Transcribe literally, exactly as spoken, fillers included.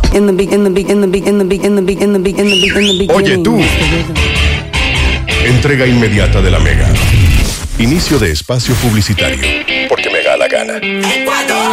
in the big in the big in the big in the big in the big in the big in the big in the big. Oye tú. Entrega inmediata de la Mega. Inicio de espacio publicitario. Porque me da la gana.